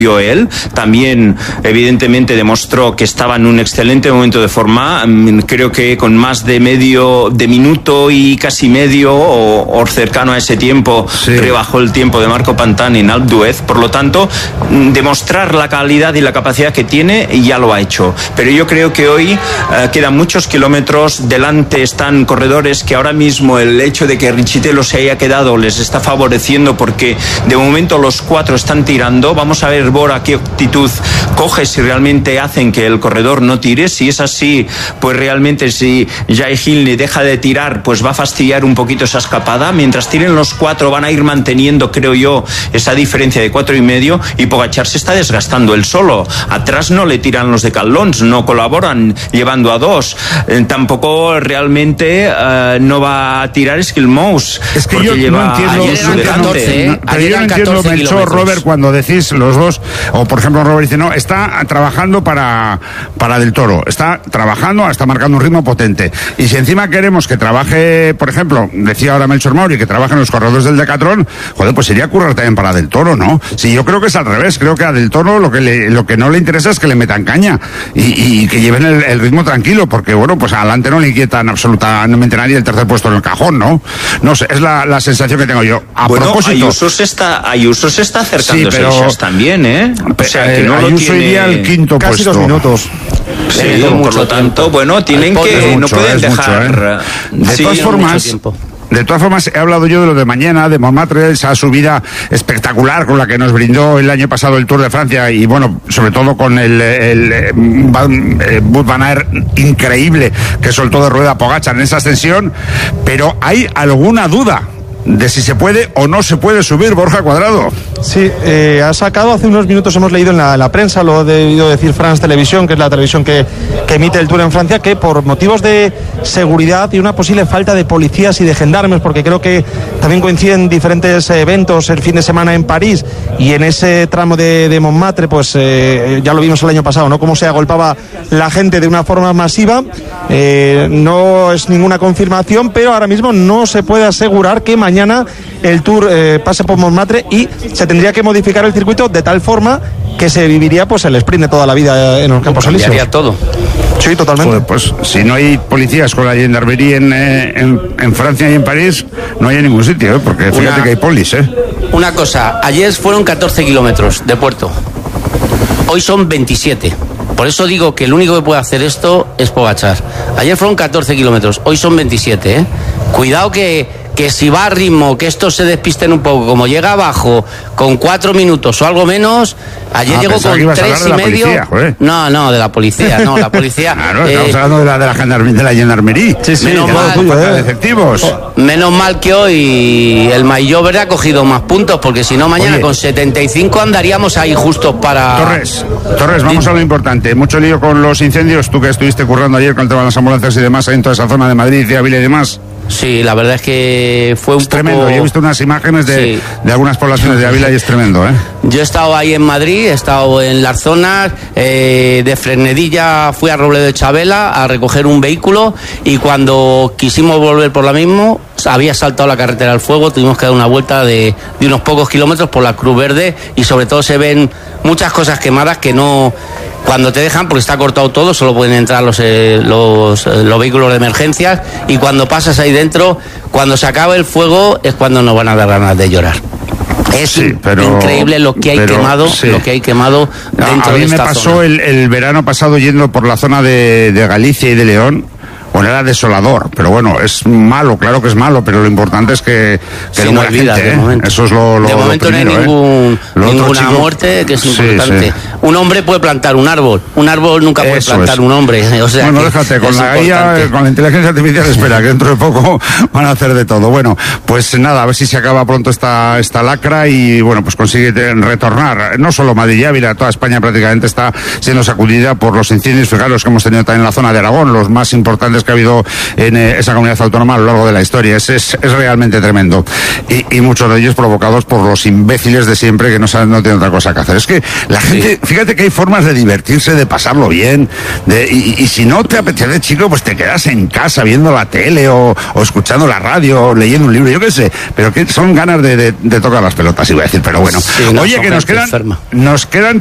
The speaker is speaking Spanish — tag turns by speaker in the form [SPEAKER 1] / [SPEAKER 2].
[SPEAKER 1] él. También evidentemente demostró que estaba en un excelente momento de forma. Creo que con más de minuto y casi medio o cercano a ese tiempo, sí, rebajó el tiempo de Marco Pantani en Alpe d'Huez. Por lo tanto, demostrar la calidad y la capacidad que tiene, ya lo ha hecho. Pero yo creo que hoy quedan muchos kilómetros. Delante están corredores que ahora mismo el hecho de que Richitello se haya quedado les está favoreciendo, porque de momento los 4 están tirando. Vamos a ver Bora qué actitud coge, si realmente hacen que el corredor no tire. Si es así, pues realmente si Jai Hindley deja de tirar, pues va a fastidiar un poquito esa escapada. Mientras tiren los 4 van a ir manteniendo, creo yo, esa diferencia de 4,5, y Pogačar se está desgastando él solo. Atrás no le tiran los de Caldons, no colaboran llevando a 2. Tampoco realmente no va a tirar Skilmous.
[SPEAKER 2] Es que yo no entiendo. Pero yo no entiendo, Melchor, Robert, cuando decís los dos, o por ejemplo Robert dice, no, está trabajando para Del Toro, está trabajando, está marcando un ritmo potente, y si encima queremos que trabaje, por ejemplo, decía ahora Melchor Mauri, que trabajen los corredores del Decathlon, joder, pues sería currar también para Del Toro, ¿no? Sí, yo creo que es al revés. Creo que a Del Toro lo que no le interesa es que le metan caña y que lleven el ritmo tranquilo, porque bueno, pues adelante no le inquietan absolutamente nadie el tercer puesto en el cajón, ¿no? No sé, es la sensación que tengo yo. Propósito,
[SPEAKER 1] Ayuso se está acercando, sí, pero también,
[SPEAKER 2] o sea, que no Ayuso iría al quinto
[SPEAKER 3] casi
[SPEAKER 2] puesto.
[SPEAKER 3] 2 minutos.
[SPEAKER 1] Sí, por lo tanto, bueno, tienen que, no pueden dejar.
[SPEAKER 2] De todas formas, he hablado yo de lo de mañana, de Montmartre, esa subida espectacular con la que nos brindó el año pasado el Tour de Francia, y bueno, sobre todo con el Wout van Aert increíble que soltó de rueda Pogačar en esa ascensión. Pero hay alguna duda de si se puede o no se puede subir, Borja Cuadrado.
[SPEAKER 3] Sí, ha sacado hace unos minutos, hemos leído en la prensa, lo ha debido decir France Televisión, que es la televisión que emite el Tour en Francia, que por motivos de seguridad y una posible falta de policías y de gendarmes, porque creo que también coinciden diferentes eventos el fin de semana en París, y en ese tramo de Montmartre, pues ya lo vimos el año pasado, ¿no? Cómo se agolpaba la gente de una forma masiva. No es ninguna confirmación, pero ahora mismo no se puede asegurar que mañana el Tour pase por Montmartre, y se tendría que modificar el circuito de tal forma que se viviría pues el sprint de toda la vida en los Campos Elíseos.
[SPEAKER 4] Cambiaría todo.
[SPEAKER 3] Sí, totalmente.
[SPEAKER 2] Joder, pues si no hay policías con la gendarmería en Francia y en París, no hay en ningún sitio, porque fíjate que hay polis,
[SPEAKER 4] Una cosa, ayer fueron 14 kilómetros de puerto, hoy son 27. Por eso digo que el único que puede hacer esto es Pogačar. Ayer fueron 14 kilómetros, hoy son 27, Cuidado que si va a ritmo, que estos se despisten un poco, como llega abajo con 4 minutos o algo menos. Ayer llegó con 3,5. No, de la policía, no, la policía.
[SPEAKER 2] Claro, estamos hablando de la gendarmería.
[SPEAKER 4] Sí, menos mal,
[SPEAKER 2] efectivos.
[SPEAKER 4] Menos mal que hoy el Maillot Verde ha cogido más puntos, porque si no mañana con 75 andaríamos ahí justos para...
[SPEAKER 2] Torres, vamos a lo importante. Mucho lío con los incendios, tú que estuviste currando ayer con el tema de las ambulancias y demás en toda esa zona de Madrid y Ávila y demás.
[SPEAKER 4] Sí, la verdad es que fue un
[SPEAKER 2] tremendo. Yo he visto unas imágenes de algunas poblaciones de Ávila y es tremendo,
[SPEAKER 4] Yo he estado ahí en Madrid, he estado en las zonas de Fresnedilla, fui a Robledo de Chabela a recoger un vehículo, y cuando quisimos volver por la misma, había saltado la carretera al fuego, tuvimos que dar una vuelta de unos pocos kilómetros por la Cruz Verde, y sobre todo se ven muchas cosas quemadas que no... Cuando te dejan, porque está cortado todo, solo pueden entrar los vehículos de emergencias, y cuando pasas ahí dentro, cuando se acaba el fuego, es cuando nos van a dar ganas de llorar. Es increíble lo que hay quemado, lo que hay quemado dentro de esta zona.
[SPEAKER 2] A mí me pasó el verano pasado yendo por la zona de Galicia y de León. Bueno, era desolador, pero bueno, es malo, claro que es malo, pero lo importante es que no muera gente, Eso es lo
[SPEAKER 4] de momento
[SPEAKER 2] primero,
[SPEAKER 4] no hay ninguna muerte, que es importante. Sí. Un hombre puede plantar un árbol nunca puede plantar un hombre. O sea,
[SPEAKER 2] bueno, déjate, con la guía, con la inteligencia artificial, espera, que dentro de poco van a hacer de todo. Bueno, pues nada, a ver si se acaba pronto esta lacra y bueno, pues consigue retornar. No solo Madrid y Ávila, toda España prácticamente está siendo sacudida por los incendios, fijaros que hemos tenido también en la zona de Aragón, los más importantes que ha habido en esa comunidad autónoma a lo largo de la historia. Es realmente tremendo, y muchos de ellos provocados por los imbéciles de siempre que no tienen otra cosa que hacer. Es que la gente, fíjate que hay formas de divertirse, de pasarlo bien, y si no te apetece, chico, pues te quedas en casa viendo la tele o escuchando la radio o leyendo un libro, yo qué sé, pero que son ganas de tocar las pelotas, iba a decir, pero bueno.
[SPEAKER 4] Sí, no, oye, que nos quedan